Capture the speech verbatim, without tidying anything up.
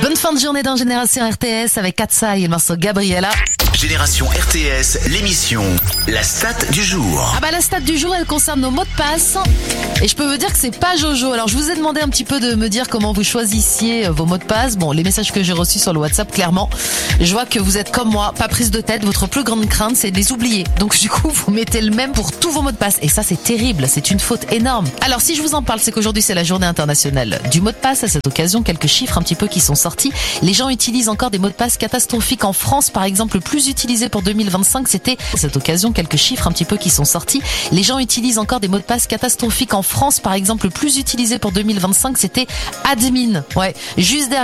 Bonne fin de journée dans Génération R T S avec Katsa et le morceau Gabriella. Génération R T S, l'émission La Stat du jour. Ah bah la stat du jour, elle concerne nos mots de passe. Et je peux vous dire que c'est pas Jojo. Alors je vous ai demandé un petit peu de me dire comment vous choisissiez vos mots de passe. Bon, les messages que j'ai reçus sur le WhatsApp, clairement, je vois que vous êtes comme moi, pas prise de tête. Votre plus grande crainte, c'est de les oublier. Donc du coup, vous mettez le même pour tous vos mots de passe. Et ça, c'est terrible. C'est une faute énorme. Alors si je vous en parle, c'est qu'aujourd'hui, c'est la journée internationale du mot de passe. À cette occasion, quelques chiffres un petit peu qui sont sortis. Les gens utilisent encore des mots de passe catastrophiques en France. Par exemple, le plus utilisé pour deux mille vingt-cinq, c'était, à cette occasion, quelques chiffres un petit peu qui sont sortis. Les gens utilisent encore des mots de passe catastrophiques en France. Par exemple, le plus utilisé pour deux mille vingt-cinq, c'était admin. Ouais, juste derrière.